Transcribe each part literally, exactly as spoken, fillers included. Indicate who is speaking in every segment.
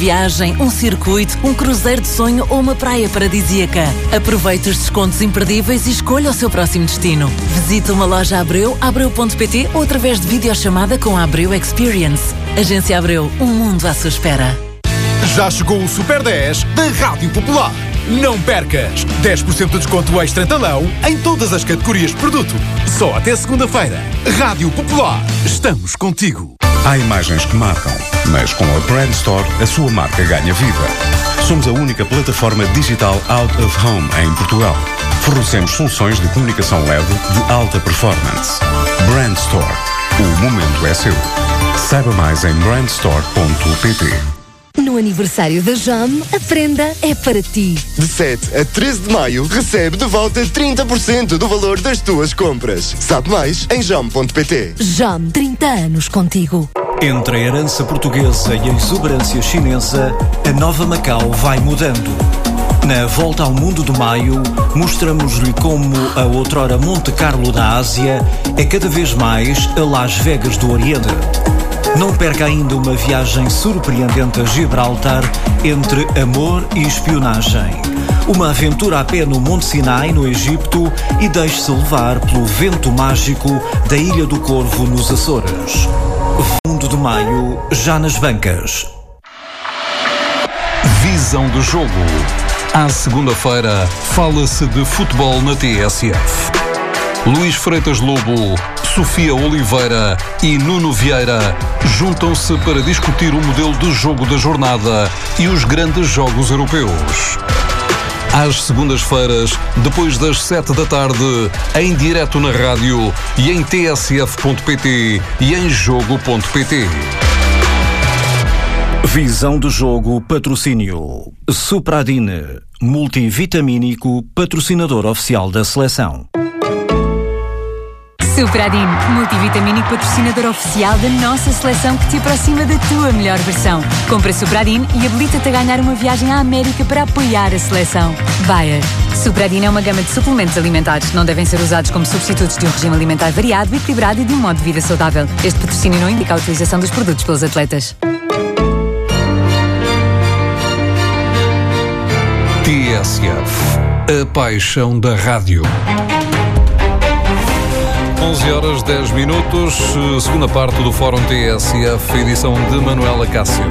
Speaker 1: Viagem, um circuito, um cruzeiro de sonho ou uma praia paradisíaca. Aproveite os descontos imperdíveis e escolha o seu próximo destino. Visite uma loja Abreu, abreu ponto pt ou através de videochamada com a Abreu Experience. Agência Abreu, um mundo à sua espera.
Speaker 2: Já chegou o Super dez da Rádio Popular. Não percas! dez por cento de desconto extra em talão em todas as categorias de produto. Só até segunda-feira. Rádio Popular. Estamos contigo.
Speaker 3: Há imagens que marcam, mas com a Brand Store a sua marca ganha vida. Somos a única plataforma digital out of home em Portugal. Fornecemos soluções de comunicação L E D de alta performance. Brand Store. O momento é seu. Saiba mais em brand store ponto pt.
Speaker 4: No aniversário da Jam, a prenda é para ti.
Speaker 5: De sete a treze de maio, recebe de volta trinta por cento do valor das tuas compras. Sabe mais em jam ponto pt.
Speaker 4: Jam, trinta anos contigo.
Speaker 6: Entre a herança portuguesa e a exuberância chinesa, a nova Macau vai mudando. Na Volta ao Mundo de Maio, mostramos-lhe como a outrora Monte Carlo da Ásia é cada vez mais a Las Vegas do Oriente. Não perca ainda uma viagem surpreendente a Gibraltar entre amor e espionagem. Uma aventura a pé no Monte Sinai, no Egito, e deixe-se levar pelo vento mágico da Ilha do Corvo, nos Açores. Fundo de Maio, já nas bancas.
Speaker 7: Visão do jogo. À segunda-feira, fala-se de futebol na T S F. Luís Freitas Lobo, Sofia Oliveira e Nuno Vieira juntam-se para discutir o modelo de jogo da jornada e os grandes jogos europeus. Às segundas-feiras, depois das sete da tarde, em direto na rádio e em t s f ponto p t e em jogo ponto p t.
Speaker 6: Visão do jogo, patrocínio Supradine, multivitamínico, patrocinador oficial da seleção.
Speaker 8: Supradine, multivitamínico patrocinador oficial da nossa seleção, que te aproxima da tua melhor versão. Compra Supradine e habilita-te a ganhar uma viagem à América para apoiar a seleção. Bayer. Supradine é uma gama de suplementos alimentares. Não devem ser usados como substitutos de um regime alimentar variado, equilibrado e de um modo de vida saudável. Este patrocínio não indica a utilização dos produtos pelos atletas.
Speaker 7: T S F. A paixão da rádio. onze horas dez minutos, segunda parte do Fórum T S F, edição de Manuela Cássio.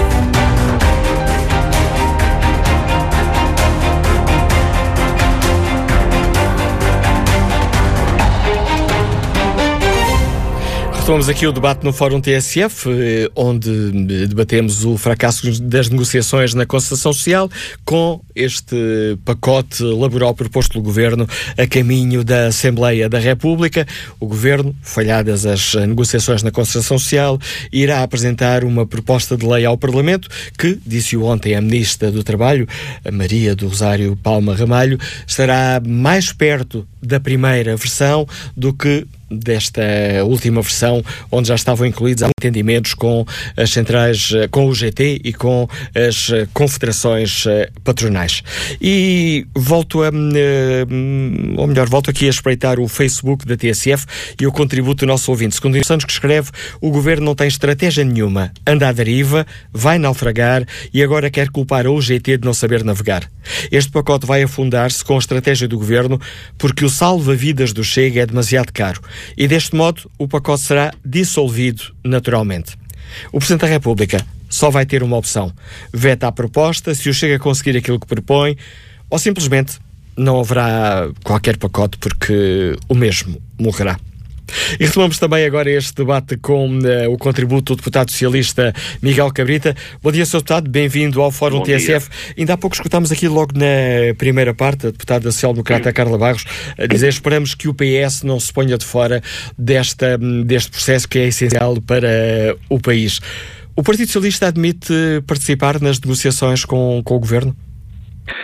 Speaker 9: Retomamos aqui o debate no Fórum T S F, onde debatemos o fracasso das negociações na concertação social com este pacote laboral proposto pelo Governo a caminho da Assembleia da República. O Governo, falhadas as negociações na concertação social, irá apresentar uma proposta de lei ao Parlamento que, disse ontem a Ministra do Trabalho, a Maria do Rosário Palma Ramalho, estará mais perto da primeira versão do que desta última versão, onde já estavam incluídos entendimentos com as centrais, com o G T e com as confederações patronais. E volto a, ou melhor, volto aqui a espreitar o Facebook da T S F e o contributo do nosso ouvinte. Segundo o Santos, que escreve: o Governo não tem estratégia nenhuma, anda à deriva, vai naufragar e agora quer culpar a U G T de não saber navegar. Este pacote vai afundar-se com a estratégia do Governo, porque o salva-vidas do Chega é demasiado caro. E deste modo o pacote será dissolvido naturalmente. O Presidente da República só vai ter uma opção: veta a proposta se o Chega conseguir aquilo que propõe, ou simplesmente não haverá qualquer pacote porque o mesmo morrerá. E retomamos também agora este debate com uh, o contributo do deputado socialista Miguel Cabrita. Bom dia, senhor Deputado, bem-vindo ao Fórum T S F. Ainda há pouco escutámos aqui logo na primeira parte a deputada social-democrata Carla Barros a dizer: esperamos que o P S não se ponha de fora desta, deste processo que é essencial para o país. O Partido Socialista admite participar nas negociações com, com o Governo?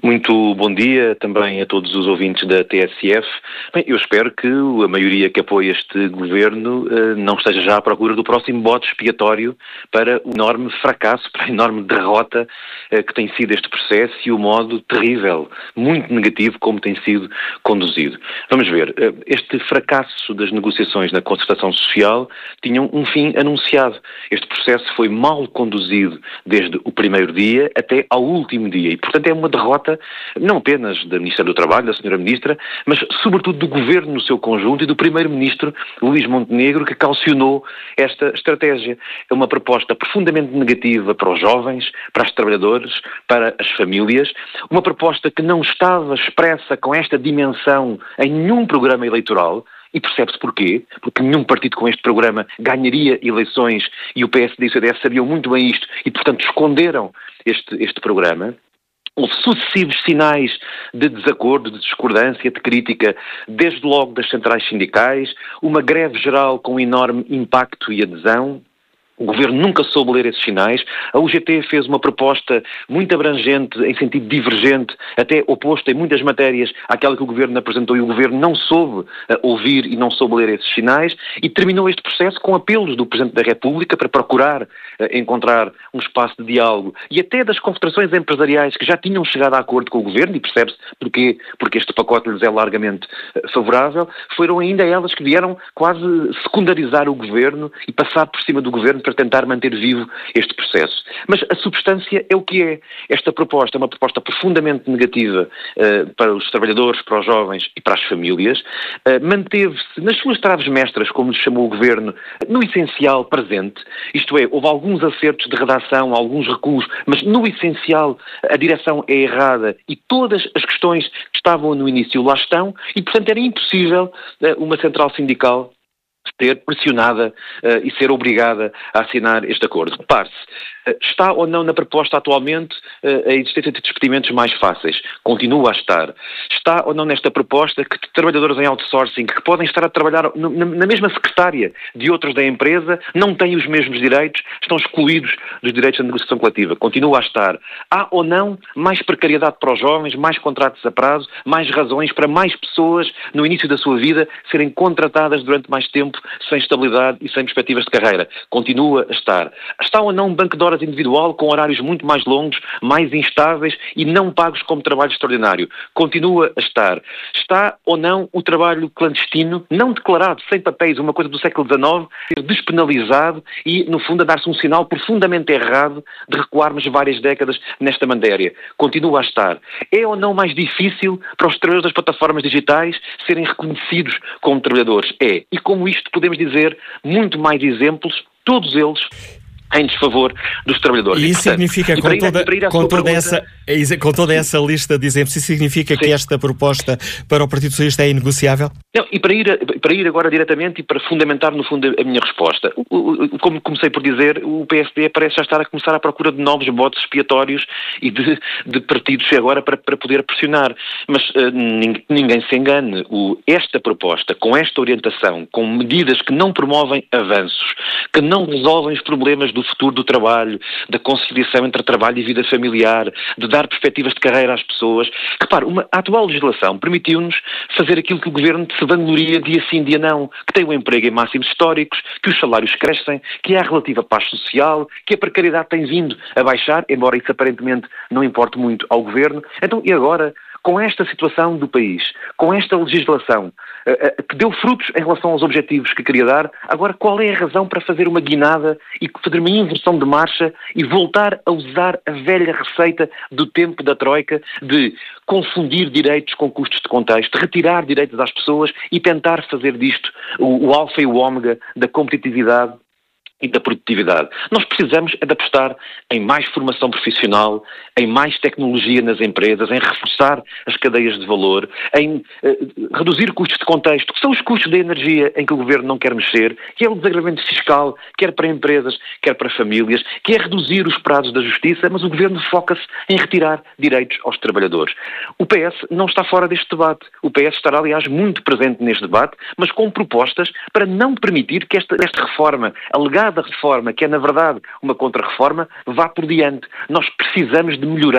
Speaker 10: Muito bom dia também a todos os ouvintes da T S F. Bem, eu espero que a maioria que apoia este governo uh, não esteja já à procura do próximo bode expiatório para o enorme fracasso, para a enorme derrota uh, que tem sido este processo e o modo terrível, muito negativo como tem sido conduzido. Vamos ver, uh, este fracasso das negociações na concertação social tinham um fim anunciado. Este processo foi mal conduzido desde o primeiro dia até ao último dia e, portanto, é uma derrota não apenas da Ministra do Trabalho, da senhora Ministra, mas sobretudo do Governo no seu conjunto e do Primeiro-Ministro Luís Montenegro, que calcionou esta estratégia. É uma proposta profundamente negativa para os jovens, para os trabalhadores, para as famílias, uma proposta que não estava expressa com esta dimensão em nenhum programa eleitoral. E percebe-se porquê, porque nenhum partido com este programa ganharia eleições e o P S D e o C D S sabiam muito bem isto e, portanto, esconderam este, este programa. Houve sucessivos sinais de desacordo, de discordância, de crítica, desde logo das centrais sindicais, uma greve geral com enorme impacto e adesão. O Governo nunca soube ler esses sinais. A U G T fez uma proposta muito abrangente, em sentido divergente, até oposto em muitas matérias àquela que o Governo apresentou, e o Governo não soube uh, ouvir e não soube ler esses sinais, e terminou este processo com apelos do Presidente da República para procurar uh, encontrar um espaço de diálogo, e até das confederações empresariais que já tinham chegado a acordo com o Governo, e percebe-se porquê, porque este pacote lhes é largamente uh, favorável, foram ainda elas que vieram quase secundarizar o Governo e passar por cima do Governo para tentar manter vivo este processo. Mas a substância é o que é. Esta proposta é uma proposta profundamente negativa uh, para os trabalhadores, para os jovens e para as famílias. Uh, manteve-se nas suas traves mestras, como lhe chamou o Governo, no essencial presente. Isto é, houve alguns acertos de redação, alguns recuos, mas no essencial a direção é errada e todas as questões que estavam no início lá estão e, portanto, era impossível uh, uma central sindical ser pressionada uh, e ser obrigada a assinar este acordo. Repare-se, uh, está ou não na proposta atualmente uh, a existência de despedimentos mais fáceis? Continua a estar. Está ou não nesta proposta que trabalhadores em outsourcing que podem estar a trabalhar no, na, na mesma secretária de outros da empresa não têm os mesmos direitos, estão excluídos dos direitos da negociação coletiva? Continua a estar. Há ou não mais precariedade para os jovens, mais contratos a prazo, mais razões para mais pessoas no início da sua vida serem contratadas durante mais tempo sem estabilidade e sem perspectivas de carreira? Continua a estar. Está ou não um banco de horas individual com horários muito mais longos, mais instáveis e não pagos como trabalho extraordinário? Continua a estar. Está ou não o trabalho clandestino, não declarado, sem papéis, uma coisa do século dezenove, ser despenalizado e, no fundo, a dar-se um sinal profundamente errado de recuarmos várias décadas nesta matéria? Continua a estar. É ou não mais difícil para os trabalhadores das plataformas digitais serem reconhecidos como trabalhadores? É. E como isto podemos dizer muito mais exemplos, todos eles em desfavor dos trabalhadores.
Speaker 9: E isso
Speaker 10: e, portanto,
Speaker 9: significa, com, toda, com, toda essa, com toda essa lista de exemplos, isso significa Sim. que esta proposta para o Partido Socialista é inegociável?
Speaker 10: Não, e para ir, para ir agora diretamente e para fundamentar, no fundo, a minha resposta. Como comecei por dizer, o P S D parece já estar a começar à procura de novos botes expiatórios e de, de partidos agora para, para poder pressionar. Mas uh, ninguém, ninguém se engane. O, esta proposta, com esta orientação, com medidas que não promovem avanços, que não resolvem os problemas do futuro do trabalho, da conciliação entre trabalho e vida familiar, de dar perspectivas de carreira às pessoas. Repare, uma, a atual legislação permitiu-nos fazer aquilo que o Governo se vangloria dia sim, dia não, que tem o emprego em máximos históricos, que os salários crescem, que há relativa paz social, que a precariedade tem vindo a baixar, embora isso aparentemente não importe muito ao Governo. Então, e agora, com esta situação do país, com esta legislação uh, uh, que deu frutos em relação aos objetivos que queria dar, agora qual é a razão para fazer uma guinada e fazer uma inversão de marcha e voltar a usar a velha receita do tempo da Troika de confundir direitos com custos de contexto, retirar direitos às pessoas e tentar fazer disto o, o alfa e o ômega da competitividade e da produtividade. Nós precisamos de apostar em mais formação profissional, em mais tecnologia nas empresas, em reforçar as cadeias de valor, em eh, reduzir custos de contexto, que são os custos da energia em que o Governo não quer mexer, que é o desagravamento fiscal, quer para empresas, quer para famílias, que é reduzir os prazos da justiça, mas o Governo foca-se em retirar direitos aos trabalhadores. O P S não está fora deste debate. O P S estará, aliás, muito presente neste debate, mas com propostas para não permitir que esta, esta reforma, alegada reforma, que é na verdade uma contra-reforma, vá por diante. Nós precisamos de melhorar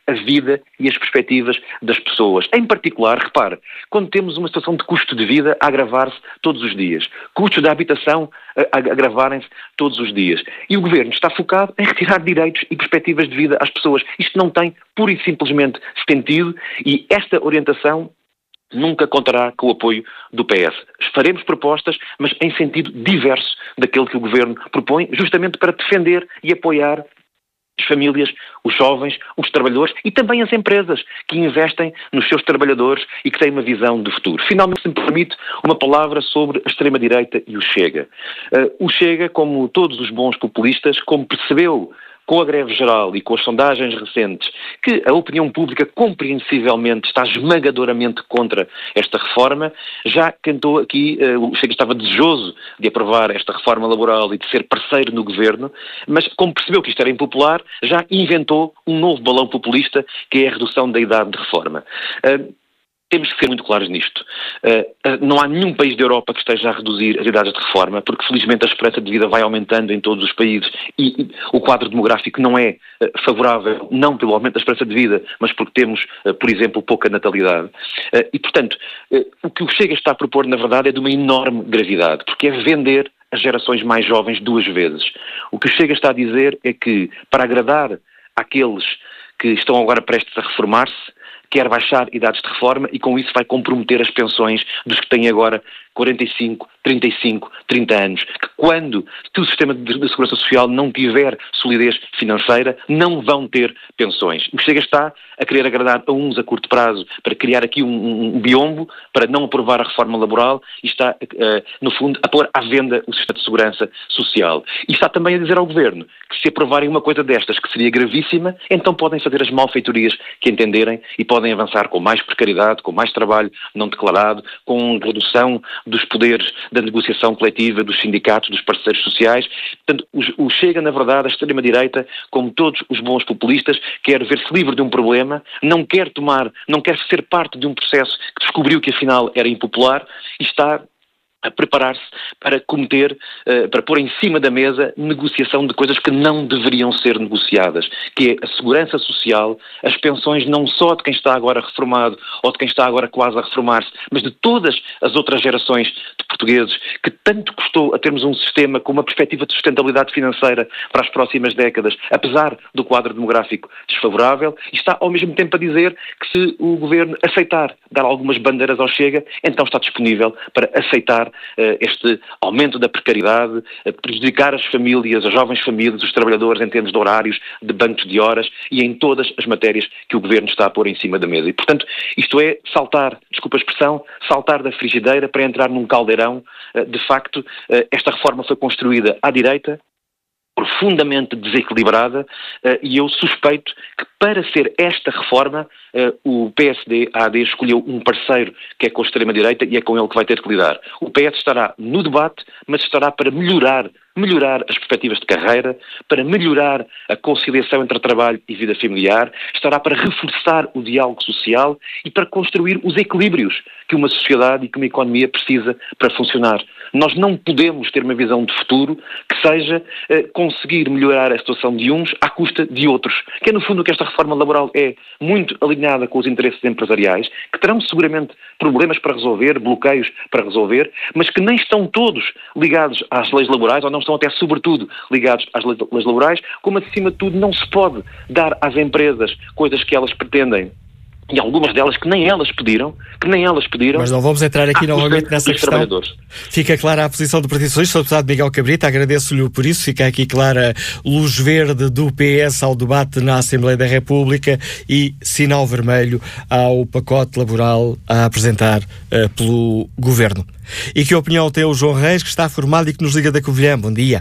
Speaker 10: a vida e as perspectivas das pessoas. Em particular, repare, quando temos uma situação de custo de vida a agravar-se todos os dias, custos da habitação a agravarem-se todos os dias, e o Governo está focado em retirar direitos e perspectivas de vida às pessoas. Isto não tem, pura e simplesmente, sentido, e esta orientação nunca contará com o apoio do P S. Faremos propostas, mas em sentido diverso daquele que o Governo propõe, justamente para defender e apoiar as famílias, os jovens, os trabalhadores e também as empresas que investem nos seus trabalhadores e que têm uma visão de futuro. Finalmente, se me permite, uma palavra sobre a extrema-direita e o Chega. Uh, o Chega, como todos os bons populistas, como percebeu com a greve geral e com as sondagens recentes, que a opinião pública compreensivelmente está esmagadoramente contra esta reforma, já cantou aqui, uh, o Chega estava desejoso de aprovar esta reforma laboral e de ser parceiro no Governo, mas como percebeu que isto era impopular, já inventou um novo balão populista, que é a redução da idade de reforma. Uh, Temos que ser muito claros nisto. Uh, não há nenhum país da Europa que esteja a reduzir as idades de reforma, porque felizmente a esperança de vida vai aumentando em todos os países e, e o quadro demográfico não é uh, favorável, não pelo aumento da esperança de vida, mas porque temos, uh, por exemplo, pouca natalidade. Uh, e, portanto, uh, o que o Chega está a propor, na verdade, é de uma enorme gravidade, porque é vender as gerações mais jovens duas vezes. O que o Chega está a dizer é que, para agradar àqueles que estão agora prestes a reformar-se, quer baixar idades de reforma e com isso vai comprometer as pensões dos que têm agora quarenta e cinco, trinta e cinco, trinta anos, que quando o sistema de segurança social não tiver solidez financeira, não vão ter pensões. O Chega está a querer agradar a uns a curto prazo para criar aqui um, um, um biombo, para não aprovar a reforma laboral e está, uh, no fundo, a pôr à venda o sistema de segurança social. E está também a dizer ao Governo que se aprovarem uma coisa destas, que seria gravíssima, então podem fazer as malfeitorias que entenderem e podem avançar com mais precariedade, com mais trabalho não declarado, com redução dos poderes da negociação coletiva, dos sindicatos, dos parceiros sociais. Portanto, o Chega, na verdade, a extrema-direita, como todos os bons populistas, quer ver-se livre de um problema, não quer tomar, não quer ser parte de um processo que descobriu que afinal era impopular e está a preparar-se para cometer, uh, para pôr em cima da mesa negociação de coisas que não deveriam ser negociadas, que é a segurança social, as pensões não só de quem está agora reformado ou de quem está agora quase a reformar-se, mas de todas as outras gerações de portugueses que tanto custou a termos um sistema com uma perspectiva de sustentabilidade financeira para as próximas décadas, apesar do quadro demográfico desfavorável, e está ao mesmo tempo a dizer que se o Governo aceitar dar algumas bandeiras ao Chega, então está disponível para aceitar este aumento da precariedade, prejudicar as famílias, as jovens famílias, os trabalhadores em termos de horários, de bancos de horas e em todas as matérias que o Governo está a pôr em cima da mesa. E, portanto, isto é saltar, desculpa a expressão, saltar da frigideira para entrar num caldeirão. De facto, esta reforma foi construída à direita, profundamente desequilibrada, e eu suspeito que para ser esta reforma o P S D, a AD, escolheu um parceiro que é com a extrema-direita e é com ele que vai ter que lidar. O P S estará no debate, mas estará para melhorar melhorar as perspectivas de carreira, para melhorar a conciliação entre trabalho e vida familiar, estará para reforçar o diálogo social e para construir os equilíbrios que uma sociedade e que uma economia precisa para funcionar. Nós não podemos ter uma visão de futuro que seja eh, conseguir melhorar a situação de uns à custa de outros, que é no fundo que esta reforma laboral é muito alinhada com os interesses empresariais, que terão seguramente problemas para resolver, bloqueios para resolver, mas que nem estão todos ligados às leis laborais, ou não estão até sobretudo ligados às leis laborais, como acima de tudo não se pode dar às empresas coisas que elas pretendem, e algumas delas que nem elas pediram, que nem elas pediram.
Speaker 9: Mas não vamos entrar aqui novamente nessa questão. Fica clara a posição do Partido Socialista, o deputado Miguel Cabrita, agradeço-lhe por isso, fica aqui clara luz verde do P S ao debate na Assembleia da República e sinal vermelho ao pacote laboral a apresentar uh, pelo Governo. E que opinião tem o João Reis, que está formado e que nos liga da Covilhã? Bom dia.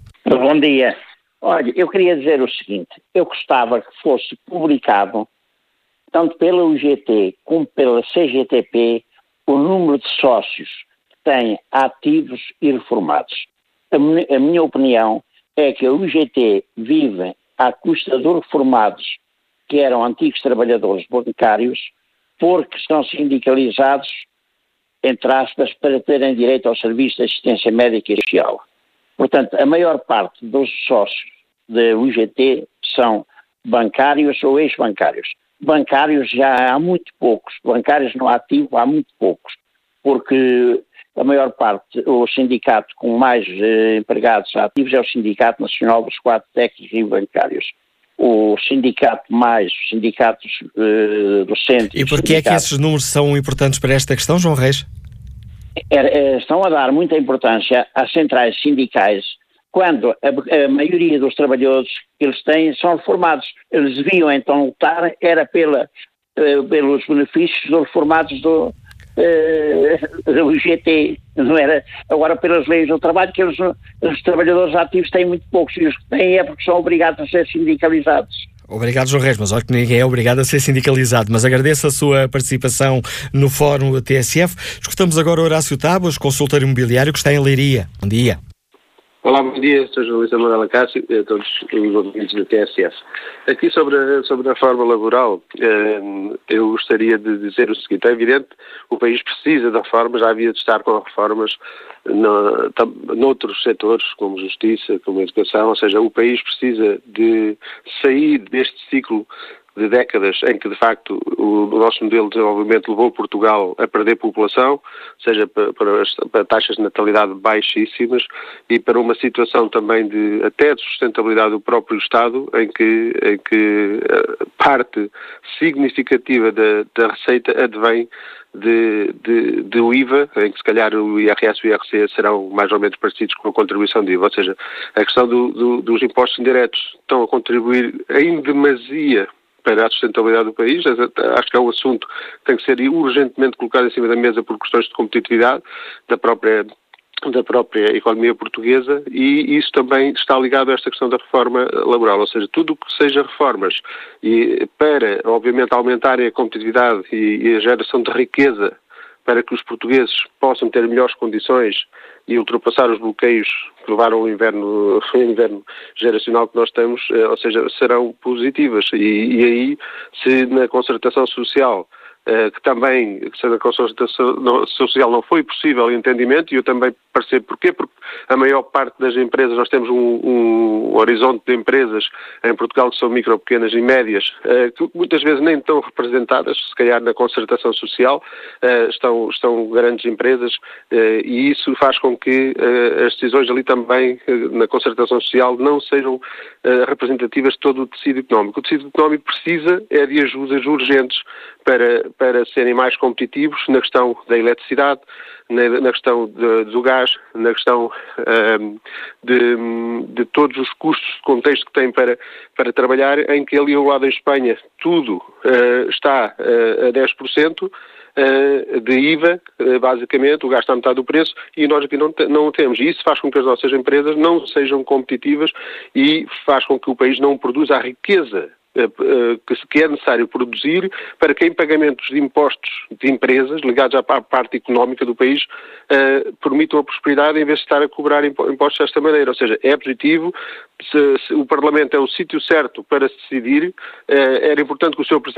Speaker 11: Bom dia. Olha, eu queria dizer o seguinte, eu gostava que fosse publicado tanto pela U G T como pela C G T P, o número de sócios que têm ativos e reformados. A, a minha opinião é que a U G T vive à custa dos reformados, que eram antigos trabalhadores bancários, porque estão sindicalizados, entre aspas, para terem direito ao serviço de assistência médica e social. Portanto, a maior parte dos sócios da U G T são bancários ou ex-bancários. Bancários já há muito poucos, bancários no ativo há muito poucos, porque a maior parte, o sindicato com mais eh, empregados ativos é o Sindicato Nacional dos Quadros Técnicos e Bancários. O sindicato mais, os sindicatos eh, docentes...
Speaker 9: E porquê é que esses números são importantes para esta questão, João Reis?
Speaker 11: É, é, estão a dar muita importância às centrais sindicais, quando a, a maioria dos trabalhadores que eles têm são reformados. Eles deviam então lutar, era pela, uh, pelos benefícios dos reformados do, uh, do G T, não era agora pelas leis do trabalho, que eles, os trabalhadores ativos têm muito poucos, e os que têm é porque são obrigados a ser sindicalizados.
Speaker 9: Obrigado, João Reis, mas olha que ninguém é obrigado a ser sindicalizado, mas agradeço a sua participação no Fórum da T S F. Escutamos agora o Horácio Tábuas, consultor imobiliário que está em Leiria. Bom dia.
Speaker 12: Olá, bom dia, sou jornalista Manuela Cássio e a todos os ouvintes da T S F. Aqui sobre a, sobre a reforma laboral, eh, eu gostaria de dizer o seguinte: é evidente, o país precisa da reforma, já havia de estar com reformas no, tam, noutros setores, como justiça, como educação, ou seja, o país precisa de sair deste ciclo de décadas em que, de facto, o, o nosso modelo de desenvolvimento levou Portugal a perder população, seja para, para, as, para taxas de natalidade baixíssimas e para uma situação também de, até de sustentabilidade do próprio Estado, em que, em que parte significativa da, da receita advém De, de, de I V A, em que se calhar o I R S e o I R C serão mais ou menos parecidos com a contribuição de I V A, ou seja, a questão do, do, dos impostos indiretos estão a contribuir em demasia para a sustentabilidade do país. Acho que é um assunto que tem que ser urgentemente colocado em cima da mesa por questões de competitividade da própria da própria economia portuguesa, e isso também está ligado a esta questão da reforma laboral, ou seja, tudo o que seja reformas e para, obviamente, aumentar a competitividade e, e a geração de riqueza para que os portugueses possam ter melhores condições e ultrapassar os bloqueios que levaram ao inverno, ao inverno geracional que nós temos, ou seja, serão positivas. E, e aí, se na concertação social, que também, se na concertação social não foi possível entendimento, e eu também percebo porquê, porque a maior parte das empresas, nós temos um, um horizonte de empresas em Portugal que são micro, pequenas e médias, que muitas vezes nem estão representadas, se calhar na concertação social, estão, estão grandes empresas, e isso faz com que as decisões ali também, na concertação social, não sejam representativas de todo o tecido económico. O tecido económico precisa é de ajudas urgentes para, para serem mais competitivos na questão da eletricidade, na, na questão de, do gás, na questão um, de, de todos os custos de contexto que têm para, para trabalhar, em que ali ao lado em Espanha tudo uh, está uh, a dez por cento uh, de I V A, uh, basicamente, o gás está a metade do preço, e nós aqui não, não o temos. E isso faz com que as nossas empresas não sejam competitivas e faz com que o país não produza a riqueza que é necessário produzir para que em pagamentos de impostos de empresas ligados à parte económica do país uh, permitam a prosperidade em vez de estar a cobrar impostos desta maneira. Ou seja, é positivo, se, se o Parlamento é o sítio certo para se decidir, uh, era importante que o senhor Presidente